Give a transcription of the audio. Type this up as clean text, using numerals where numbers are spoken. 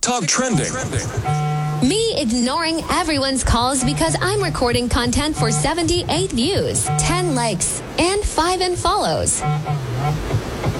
TikTok trending. Me ignoring everyone's calls because I'm recording content for 78 views, 10 likes, and 5 unfollows.